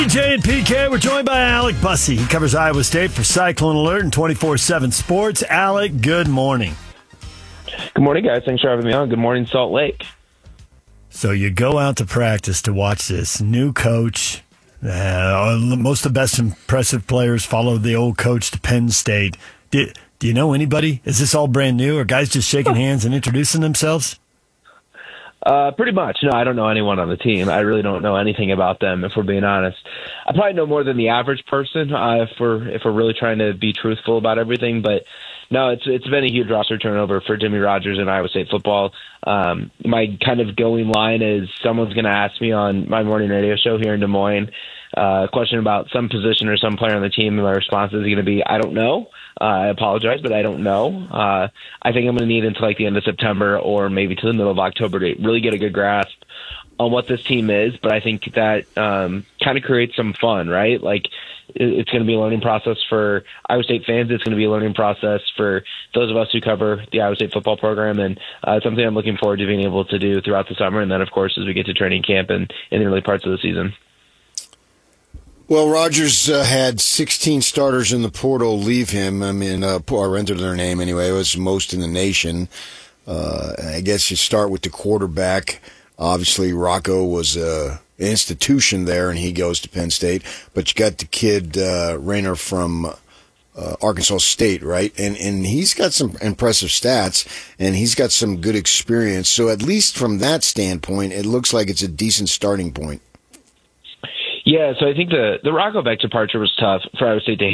DJ and PK, we're joined by Alec Bussey. He covers Iowa State for Cyclone Alert and 24/7 Sports. Alec, good morning. Good morning, guys. Thanks for having me on. Good morning, Salt Lake. So you go out to practice to watch this new coach. Most of the best impressive players follow the old coach to Penn State. Do you know anybody? Is this all brand new? Or guys just shaking hands and introducing themselves? Pretty much. No, I don't know anyone on the team. I really don't know anything about them, if we're being honest. I probably know more than the average person if we're really trying to be truthful about everything. But no, it's been a huge roster turnover for Jimmy Rogers and Iowa State football. My kind of going line is someone's going to ask me on my morning radio show here in Des Moines a question about some position or some player on the team, and my response is going to be, I don't know. I apologize, but I don't know. I think I'm going to need until like the end of September or maybe to the middle of October to really get a good grasp on what this team is. But I think that kind of creates some fun, right? Like it's going to be a learning process for Iowa State fans. It's going to be a learning process for those of us who cover the Iowa State football program. And it's something I'm looking forward to being able to do throughout the summer. And then, of course, as we get to training camp and in the early parts of the season. Well, Rogers had 16 starters in the portal leave him. I mean, or entered their name anyway. It was most in the nation. I guess you start with the quarterback. Obviously, Rocco was an institution there, and he goes to Penn State. But you got the kid, Rayner from Arkansas State, right? And he's got some impressive stats, and he's got some good experience. So at least from that standpoint, it looks like it's a decent starting point. Yeah, so I think the Rocco Beck departure was tough for Iowa State to